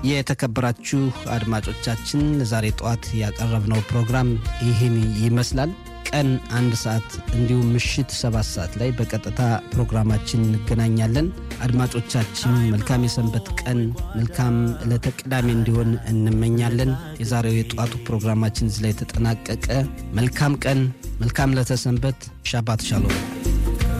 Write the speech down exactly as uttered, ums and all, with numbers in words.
የተከበራችሁ አድማጮቻችን ዛሬ ጧት ያቀረብነው ፕሮግራም ይህን ይመስላል። ቀን አንድ ሰዓት እንዲሁም ምሽት ሰባት ሰዓት ላይ በቀጥታ ፕሮግራማችን እንገናኛለን። አድማጮቻችን መልካም የሰንበት ቀን መልካም ዕለተ ቅዳሜ እንዲሆን እንመኛለን። የዛሬው የጧቱ ፕሮግራማችን እዚህ ላይ ተጠናቀቀ። መልካም ቀን መልካም ዕለተ ሰንበት። ሻባት ሻሎም።